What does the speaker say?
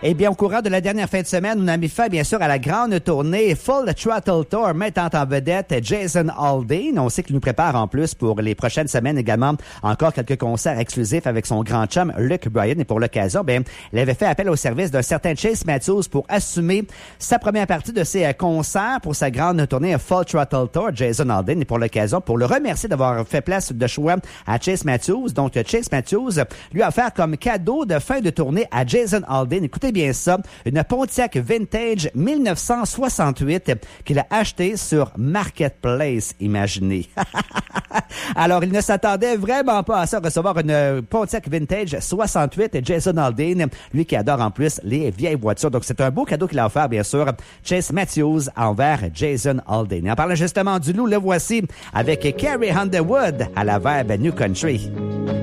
Eh bien, au courant de la dernière fin de semaine, on a mis fin, bien sûr, à la grande tournée Full Throttle Tour, mettant en vedette Jason Aldean. On sait qu'il nous prépare en plus pour les prochaines semaines également encore quelques concerts exclusifs avec son grand chum Luke Bryan. Et pour l'occasion, il avait fait appel au service d'un certain Chase Matthews pour assumer sa première partie de ses concerts pour sa grande tournée Full Throttle Tour, Jason Aldean. Et pour l'occasion, pour le remercier d'avoir fait place de choix à Chase Matthews. Donc, Chase Matthews lui a offert comme cadeau de fin de tournée à Jason Aldean. Écoutez bien ça, une Pontiac Vintage 1968 qu'il a acheté sur Marketplace, imaginez. Alors, il ne s'attendait vraiment pas à ça, recevoir une Pontiac Vintage 68 et Jason Aldean, lui qui adore en plus les vieilles voitures. Donc, c'est un beau cadeau qu'il a offert, bien sûr, Chase Matthews envers Jason Aldean. Et en parlant justement du loup, le voici avec Carrie Underwood à la verbe New Country.